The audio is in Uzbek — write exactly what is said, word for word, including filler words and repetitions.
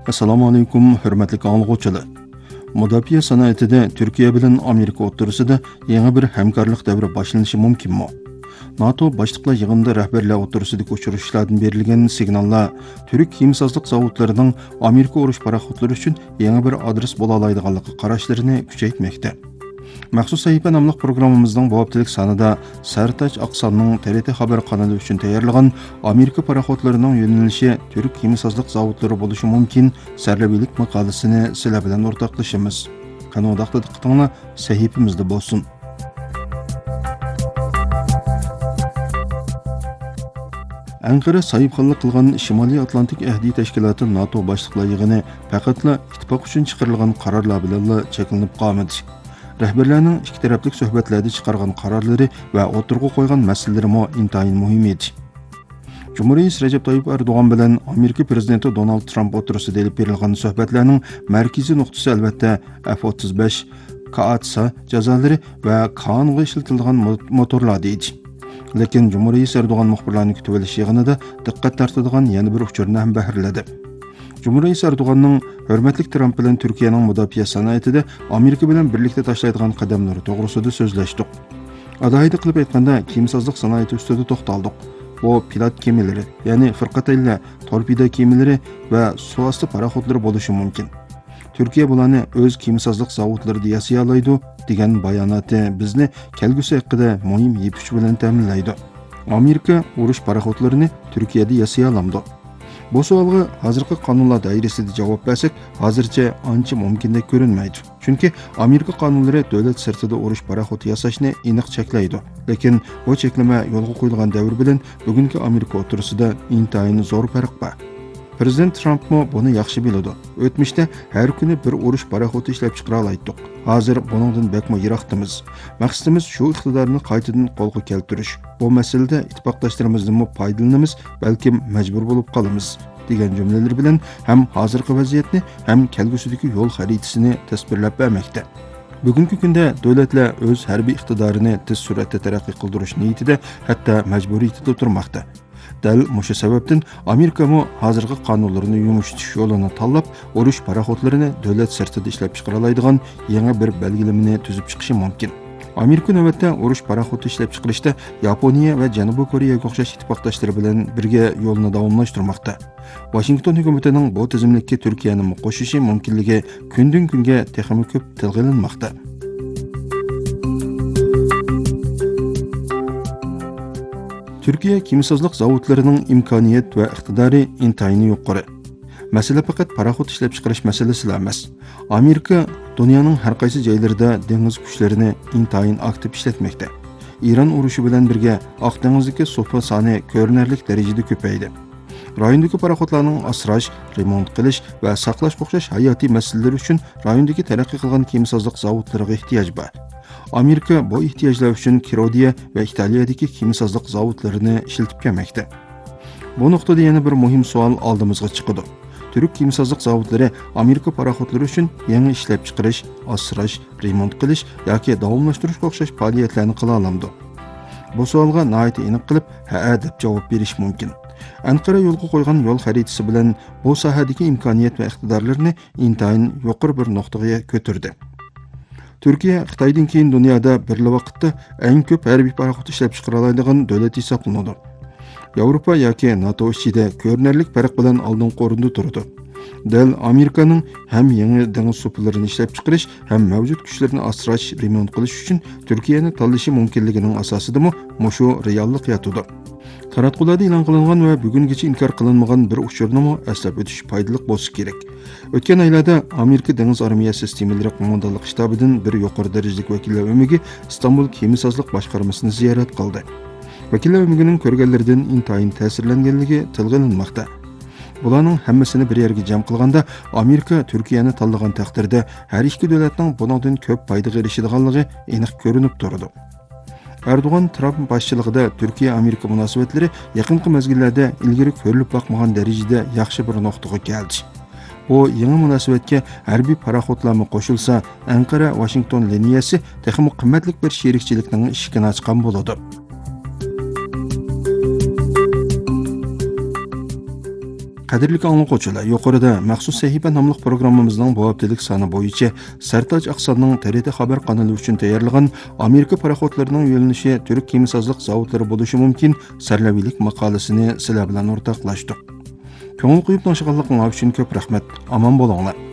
Assalomu alaykum, hurmatli anglag'uvchilar. Mudofaa sanoatida Turkiya bilan Amerika o'rtasida yangi bir hamkorlik davri boshlanishi mumkinmi? NATO boshliqlar yig'inida rahbarlar o'rtasidagi uchrashuvlardan berilgan signallar Turk kimsozlik zavodlarining Amerika urush paraxotlari uchun yangi bir adres bo'la oladiganligi qarashlarini kuchaytmoqda. Maxsus sahifa nomli programmamizning bu haftalik sonida Sartaj Aqsanning T R T xabar kanali uchun tayyorlagan Amerika paraxotlarining yo'nalishi Turk kimsozlik zavodlari bo'lishi mumkin sarlaviylik maqolasini sizlar bilan o'rtoqlashamiz. Qani odaqda diqqatinglar sahifamizda bo'lsin. Ankara sahibxonlik qilgan Shimoliy Atlantik ahdiy tashkiloti NATO boshliqlar yig'ini faqatla ittifoq uchun chiqarilgan qarorlar bilan cheklanib qolmadi. Rahbarlarning ikki taraflik suhbatlarda chiqargan qarorlari va o'tirg'i qo'ygan masalalar mo intayin muhim edi. Cumhuriyet Recep Tayyip Erdoğan bilan Amerika prezidenti Donald Trump o'tirisida elib berilgan suhbatlarning markaziy nuqtasi albatta F o'ttiz besh, K A T S A jazolari va qonunga ishlatilgan motorlar edi. Lekin Cumhuriyet Erdoğan muxbirlarni kutib olish yig'inida diqqat tortadigan yana bir uchurni ham bahirladi. Cumhuriyet Erdoğan'ның hürmetlik Trump bilan Türkiye'nin mudofaa sanoatida Amerika bilan birlikte taşlaydigan qadamlari to'g'risida so'zlashdik. Alohida qilib aytganda, kimsozlik sanoati ustida to'xtaldik. Bu pilot kemilari, ya'ni firqatayla torpida kemilari va suvosti paraxotlari bo'lishi mumkin. Türkiye bularni o'z kimsozlik zavodlarida yasay oladi degan bayonoti bizni kelgusi haqida muhim yepuch bilan ta'minlaydi. Amerika urush paraxotlarini Türkiye'de yasay olamdi. Bu savolga hozirgi qonunlar doirasida javob bersak, hozircha ancha mumkindek ko'rinmaydi. Chunki Amerika qonunlari davlat sirtida urush paraxoti yasashni aniq cheklaydi. Lekin bu cheklama yo'lga qo'yilgan davr bilan bugungi Amerika o'rtasida intayin zo'r farq bor. Prezident Trump mo buni yaxshi biladi. O'tmishda har kuni bir urush paraxoti ishlab chiqara oldik. Hozir buningdan bekmo yiroqdimiz. Maqsadimiz shu iqtidorni qaytadan qo'lga keltirish. Bu masalada ittifoqdoshlarimizdan mo foydalanamiz, balki majbur bo'lib qolamiz degan jumlalar bilan ham hozirgi vaziyatni, ham kelgusidagi yo'l xaritasini tasvirlab bermoqda. Bugungi kunda davlatlar o'z harbiy iqtidorini tez suratda taraqqiy qildirish niyatida, hatto majburiyatida turmoqda. Dal mushu sababdan Amerika mo hozirgi qonunlarini yumshatish yo'lini tanlab, urush paraxotlarini davlat sirtida ishlab chiqara oladigan yangi bir belgilamani tuzib chiqishi mumkin. Amerika navbatda urush paraxoti ishlab chiqarishda Yaponiya va Janubiy Koreyaga o'xshash ittifoqdoshlari bilan birga yo'lni davomlashtirmoqda. Washington hukumatining bu tizimlikka Turkiyani qo'shishi mumkinligi kundan kunga texnik ko'p tilg'ilinmoqda. Türkiye kimsozlik zavodlarining imkoniyat va iqtidori intayini yuqori. Masala faqat paraxot ishlab chiqarish masalasi emas. Amerika dunyoning har qaysi joylarida dengiz kuchlarini intayin aktiv ishlatmoqda. Iran urushi bilan birga Oq dengizdagi supa soni ko'rinarli darajada ko'paydi. Rayondagi paraxotlarning asrash, remont qilish va saqlash o'xshash hayotiy masalalar uchun rayondagi taraqqiy qilgan kimsozlik zavodlariga ehtiyoj bor. Amerika bu ehtiyojlar uchun Kirodiya va Italiyadagi kimsozlik zavodlarini ishlatib kelmoqda. Bu nuqtada yana bir muhim savol oldimizga chiqadi. Turk kimsozlik zavodlari Amerika paraxotlari uchun yangi ishlab chiqarish, asrash, remont qilish yoki davomlashtirish o'xshash faoliyatlarni qila olamdi? Bu savolga nihoyat aniq qilib, ha deb javob berish mumkin. Ankara yo'lga qo'ygan yo'l xaritasi bilan bu sohadagi imkoniyat va iqtidorlarni intayin yuqori bir nuqtaga ko'tardi. Türkiye Xitoydan keyin dunyoda bir vaqtda eng ko'p harbiy paraxot ishlab chiqara oladigan davlat hisoblanadi. Yevropa yoki NATO ichida ko'rinarli farq bilan oldingi o'rinda turadi. Dal Amerikaning ham yangi dengiz suplarini ishlab chiqarish, ham mavjud kuchlarni asrash, remont qilish uchun Turkiyani tanlashi mumkinligining asosidami mushu reallik yotadi. Taratqularda e'lon qilingan va bugungacha inkor qilinmagan bir uchurni eslab o'tish foydali bo'lsa kerak. O'tgan oylarda Amerika dengiz armiya sistemalari qo'mondonlik shtabidan bir yuqori darajadagi vakillar o'migi Istanbul kimsozlik boshqarmasini ziyorat qildi. Vakillar o'migining ko'rganlaridan intayin ta'sirlanganligi tilg'ilinmoqda. Bularning hammasini bir yerga jam qilganda, Amerika Turkiyani tanlagan taqdirda har ikki davlatning bundan ko'p foydaga erishadiganligi aniq ko'rinib turadi. Erdoğan Trump boshchiligida Turkiya-Amerika munosabatlari yaqinqi mezgillarda ilgari ko'rilib boqmagan darajada yaxshi bir nuqtaga keldi. Bu yangi munosabatga harbiy paraxotlarni qo'shilsa, Ankara-Washington liniyasi texnik qimmatli bir sherikchilikning eshigini ochgan bo'ladi. Qadrli anglag'uvchilar, yuqorida maxsus sahifa nomli programmamizning bu haftalik soni bo'yicha Sartaj Aqsadning T R T xabar kanali uchun tayyorlagan Amerika paraxodlarining yo'linishi Türk kimisozlik zavodlari bo'lishi mumkin sarlaviylik maqolasini sizlar bilan o'rtoqlashdik. Ko'ngil qo'yib noshig'anligingiz uchun ko'p rahmat. Aman bo'linglar.